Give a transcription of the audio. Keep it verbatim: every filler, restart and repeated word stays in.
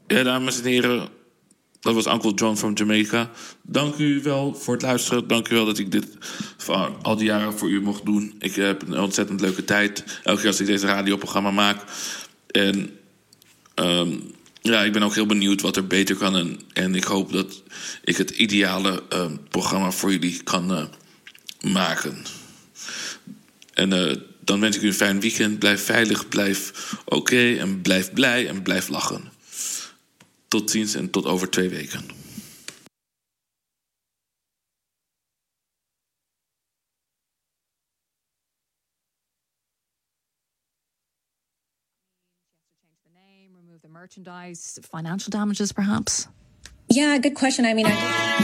Ja, dames en heren, dat was Uncle John from Jamaica. Dank u wel voor het luisteren. Dank u wel dat ik dit van al die jaren voor u mocht doen. Ik heb een ontzettend leuke tijd. Elke keer als ik deze radioprogramma maak. En um, ja, ik ben ook heel benieuwd wat er beter kan. En, en ik hoop dat ik het ideale um, programma voor jullie kan uh, maken. En uh, dan wens ik u een fijn weekend. Blijf veilig, blijf oké okay, en blijf blij en blijf lachen. Tot ziens en tot over twee weken. Remove the merchandise, financial damages, perhaps? Yeah, good question. I mean, I